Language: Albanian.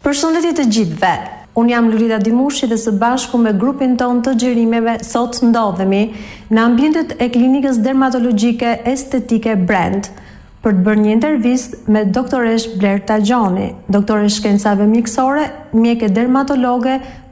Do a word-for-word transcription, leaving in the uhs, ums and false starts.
Përshëndetje të gjithëve. Unë jam Lurita Dimushi dhe së bashku me grupin ton të xhirimeve sot ndodhemi në ambientet e klinikës dermatologjike estetike Brand për të bërë një intervistë me doktoresh Blerta Gjoni, doktore shkencave mjekësore, mjeke dermatologe,